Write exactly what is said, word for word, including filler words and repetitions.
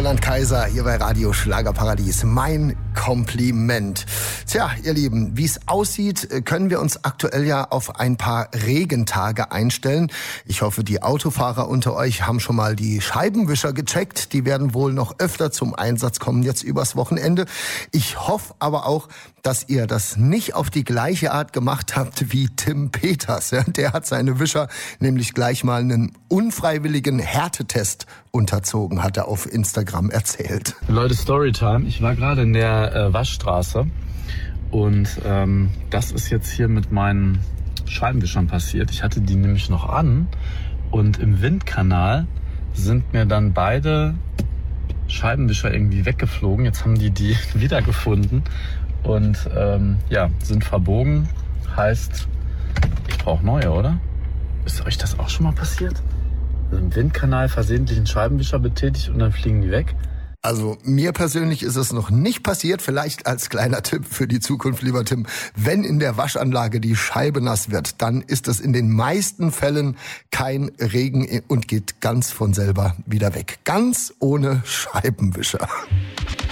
Roland Kaiser hier bei Radio Schlagerparadies. Mein Kompliment. Tja, ihr Lieben, wie es aussieht, können wir uns aktuell ja auf ein paar Regentage einstellen. Ich hoffe, die Autofahrer unter euch haben schon mal die Scheibenwischer gecheckt. Die werden wohl noch öfter zum Einsatz kommen jetzt übers Wochenende. Ich hoffe aber auch, dass ihr das nicht auf die gleiche Art gemacht habt wie Tim Peters. Der hat seine Wischer nämlich gleich mal einen unfreiwilligen Härtetest unterzogen, hat er auf Instagram erzählt. Leute, Storytime. Ich war gerade in der äh, Waschstraße und ähm, das ist jetzt hier mit meinen Scheibenwischern passiert. Ich hatte die nämlich noch an und im Windkanal sind mir dann beide Scheibenwischer irgendwie weggeflogen. Jetzt haben die die wiedergefunden und ähm, ja, sind verbogen. Heißt, ich brauche neue, oder? Ist euch das auch schon mal passiert? Also im Windkanal versehentlich einen Scheibenwischer betätigt und dann fliegen die weg? Also mir persönlich ist es noch nicht passiert. Vielleicht als kleiner Tipp für die Zukunft, lieber Tim. Wenn in der Waschanlage die Scheibe nass wird, dann ist es in den meisten Fällen kein Regen und geht ganz von selber wieder weg. Ganz ohne Scheibenwischer.